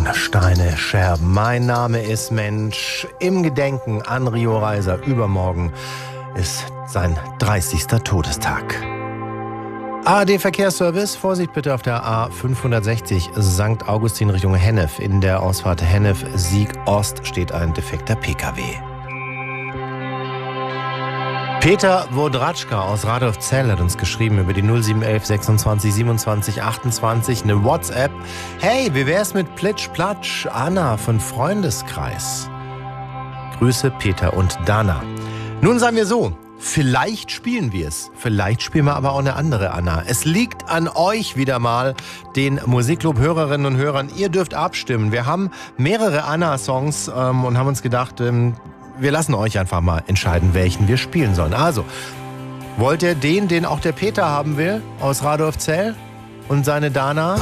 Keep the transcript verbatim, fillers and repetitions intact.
Beton, Steine, Scherben. Mein Name ist Mensch. Im Gedenken an Rio Reiser. Übermorgen ist sein dreißigster Todestag. A R D Verkehrsservice, Vorsicht bitte auf der A fünfhundertsechzig Sankt Augustin Richtung Hennef. In der Ausfahrt Hennef Sieg Ost steht ein defekter P K W. Peter Wodratschka aus Radolfzell hat uns geschrieben über die null sieben elf sechsundzwanzig siebenundzwanzig achtundzwanzig eine WhatsApp. Hey, wie wär's mit Plitsch Platsch? Anna von Freundeskreis. Grüße Peter und Dana. Nun sagen wir so, vielleicht spielen wir es. Vielleicht spielen wir aber auch eine andere Anna. Es liegt an euch wieder mal, den Musikclub-Hörerinnen und Hörern. Ihr dürft abstimmen. Wir haben mehrere Anna-Songs ähm, und haben uns gedacht, ähm, wir lassen euch einfach mal entscheiden, welchen wir spielen sollen. Also, wollt ihr den, den auch der Peter haben will, aus Radolfzell und seine Dana?